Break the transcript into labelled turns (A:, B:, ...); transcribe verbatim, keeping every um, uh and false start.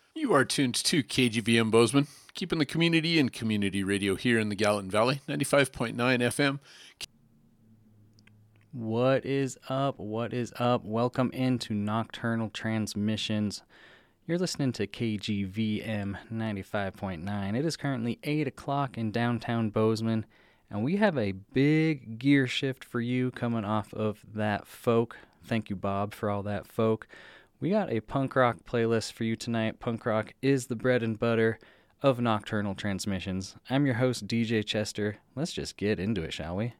A: You are tuned to K G V M Bozeman, keeping the community and community radio here in the Gallatin Valley, ninety-five point nine F M.
B: What is up? What is up? Welcome into Nocturnal Transmissions. You're listening to K G V M ninety-five point nine. It is currently eight o'clock in downtown Bozeman, and we have a big gear shift for you coming off of that folk. Thank you, Bob, for all that folk. We got a punk rock playlist for you tonight. Punk rock is the bread and butter of Nocturnal Transmissions. I'm your host, D J Chester. Let's just get into it, shall we?